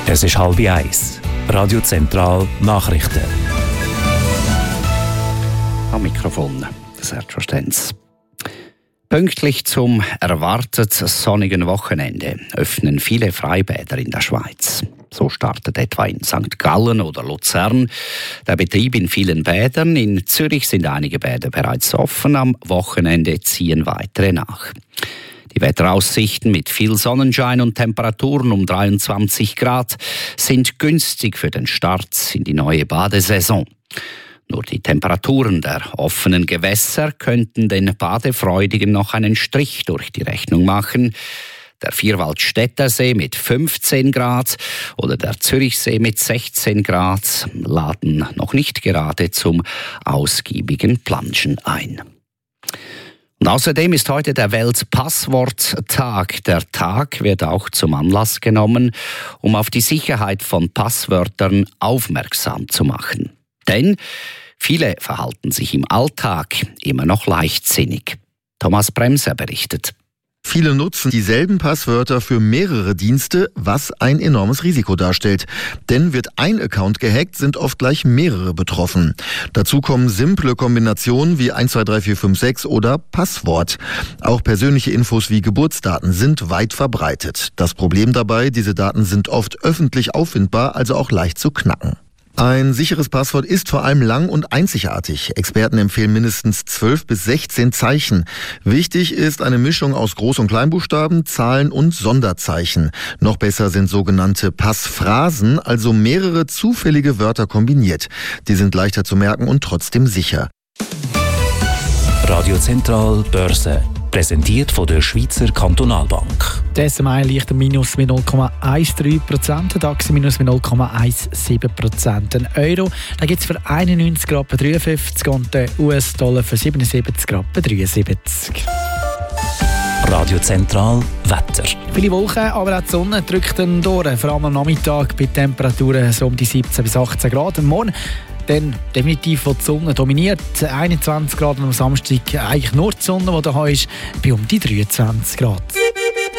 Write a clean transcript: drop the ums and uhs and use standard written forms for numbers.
Es ist 12:30. Radio Zentral Nachrichten. Am Mikrofon Sergio Stenz. Pünktlich zum erwartet sonnigen Wochenende öffnen viele Freibäder in der Schweiz. So startet etwa in St. Gallen oder Luzern der Betrieb in vielen Bädern. In Zürich sind einige Bäder bereits offen. Am Wochenende ziehen weitere nach. Die Wetteraussichten mit viel Sonnenschein und Temperaturen um 23 Grad sind günstig für den Start in die neue Badesaison. Nur die Temperaturen der offenen Gewässer könnten den Badefreudigen noch einen Strich durch die Rechnung machen. Der Vierwaldstätter See mit 15 Grad oder der Zürichsee mit 16 Grad laden noch nicht gerade zum ausgiebigen Planschen ein. Und außerdem ist heute der Weltpassworttag. Der Tag wird auch zum Anlass genommen, um auf die Sicherheit von Passwörtern aufmerksam zu machen. Denn viele verhalten sich im Alltag immer noch leichtsinnig. Thomas Bremser berichtet. Viele nutzen dieselben Passwörter für mehrere Dienste, was ein enormes Risiko darstellt. Denn wird ein Account gehackt, sind oft gleich mehrere betroffen. Dazu kommen simple Kombinationen wie 123456 oder Passwort. Auch persönliche Infos wie Geburtsdaten sind weit verbreitet. Das Problem dabei, diese Daten sind oft öffentlich auffindbar, also auch leicht zu knacken. Ein sicheres Passwort ist vor allem lang und einzigartig. Experten empfehlen mindestens 12 bis 16 Zeichen. Wichtig ist eine Mischung aus Groß- und Kleinbuchstaben, Zahlen und Sonderzeichen. Noch besser sind sogenannte Passphrasen, also mehrere zufällige Wörter kombiniert. Die sind leichter zu merken und trotzdem sicher. Radio Zentral Börse. Präsentiert von der Schweizer Kantonalbank. Der SMI liegt am Minus mit 0,13%, der DAX Minus mit 0,17%. Ein Euro gibt es für 91,53 Rappen und den US-Dollar für 77,73 Rappen. Radio Zentral Wetter. Viele Wolken, aber auch die Sonne drückt dann durch, vor allem am Nachmittag bei Temperaturen so um die 17 bis 18 Grad. Und morgen dann definitiv, wo die Sonne dominiert. 21 Grad am Samstag, eigentlich nur die Sonne, die da ist, bei um die 23 Grad.